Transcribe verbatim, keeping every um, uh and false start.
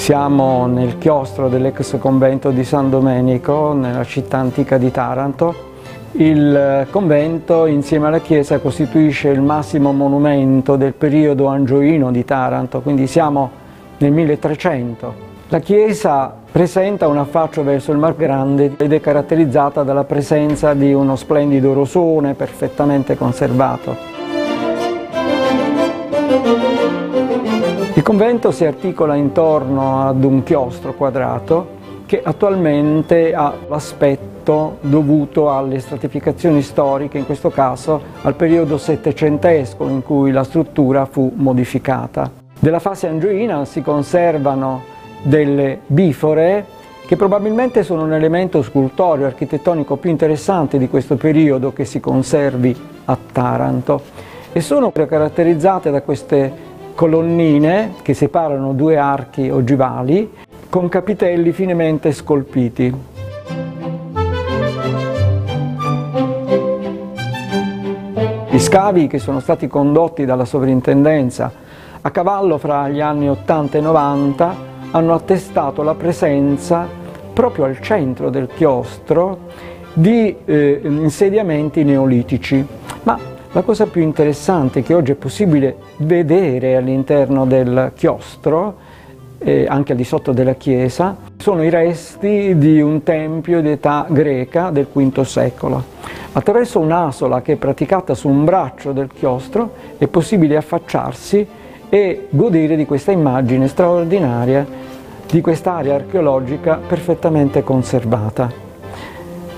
Siamo nel chiostro dell'ex convento di San Domenico, nella città antica di Taranto. Il convento, insieme alla chiesa, costituisce il massimo monumento del periodo angioino di Taranto, quindi siamo nel milletrecento. La chiesa presenta un affaccio verso il Mar Grande ed è caratterizzata dalla presenza di uno splendido rosone perfettamente conservato. Il convento si articola intorno ad un chiostro quadrato che attualmente ha l'aspetto dovuto alle stratificazioni storiche, in questo caso al periodo settecentesco in cui la struttura fu modificata. Della fase angioina si conservano delle bifore che probabilmente sono un elemento scultoreo architettonico più interessante di questo periodo che si conservi a Taranto e sono caratterizzate da queste colonnine che separano due archi ogivali con capitelli finemente scolpiti. Gli scavi che sono stati condotti dalla sovrintendenza a cavallo fra gli anni ottanta e novanta hanno attestato la presenza proprio al centro del chiostro di eh, insediamenti neolitici. Ma la cosa più interessante che oggi è possibile vedere all'interno del chiostro, eh, anche al di sotto della chiesa, sono i resti di un tempio di età greca del quinto secolo. Attraverso un'asola che è praticata su un braccio del chiostro è possibile affacciarsi e godere di questa immagine straordinaria di quest'area archeologica perfettamente conservata.